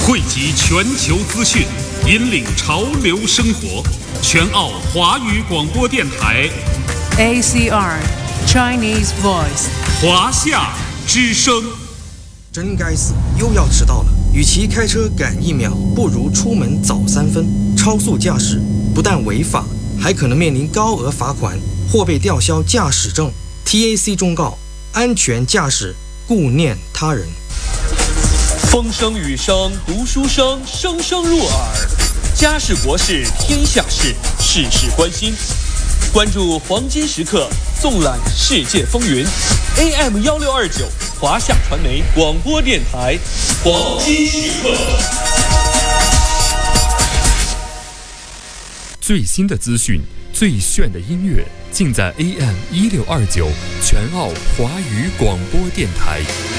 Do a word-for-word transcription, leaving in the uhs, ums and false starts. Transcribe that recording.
汇集全球资讯，引领潮流生活。全澳华语广播电台 A C R Chinese Voice 华夏之声。 真该死，又要迟到了。与其开车赶一秒，不如出门早三分。超速驾驶不但违法，还可能面临高额罚款或被吊销驾驶证。T A C 忠告：安全驾驶，顾念他人。 风声雨声读书声，声声入耳。家事国事天下事，事事关心。关注黄金时刻，纵览世界风云。A M 一六二九华夏传媒广播电台，黄金时刻。 最新的资讯，最炫的音乐，尽在 A M 一六二九全澳华语广播电台。